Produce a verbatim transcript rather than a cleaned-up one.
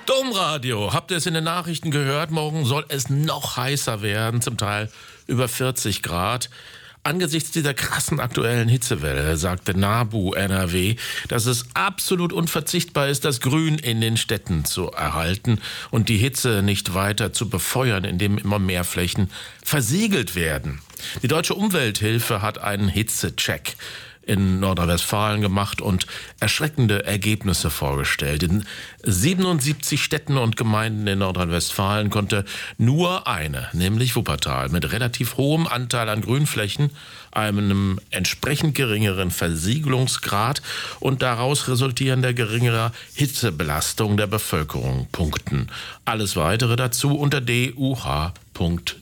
Domradio, habt ihr es in den Nachrichten gehört? Morgen soll es noch heißer werden, zum Teil über vierzig Grad. Angesichts dieser krassen aktuellen Hitzewelle sagte NABU N R W, dass es absolut unverzichtbar ist, das Grün in den Städten zu erhalten und die Hitze nicht weiter zu befeuern, indem immer mehr Flächen versiegelt werden. Die Deutsche Umwelthilfe hat einen Hitzecheck in Nordrhein-Westfalen gemacht und erschreckende Ergebnisse vorgestellt. In siebenundsiebzig Städten und Gemeinden in Nordrhein-Westfalen konnte nur eine, nämlich Wuppertal, mit relativ hohem Anteil an Grünflächen, einem entsprechend geringeren Versiegelungsgrad und daraus resultierender geringerer Hitzebelastung der Bevölkerung punkten. Alles Weitere dazu unter d u h punkt